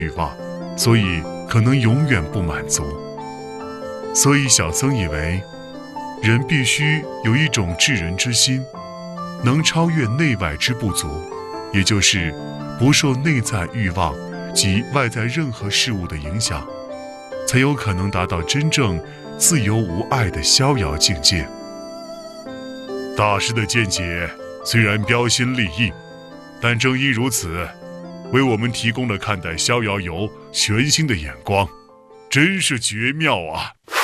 欲望，所以可能永远不满足。所以小僧以为，人必须有一种治人之心，能超越内外之不足，也就是不受内在欲望及外在任何事物的影响，才有可能达到真正自由无碍的逍遥境界。大师的见解虽然标新立异，但正因如此，为我们提供了看待逍遥游全新的眼光，真是绝妙啊！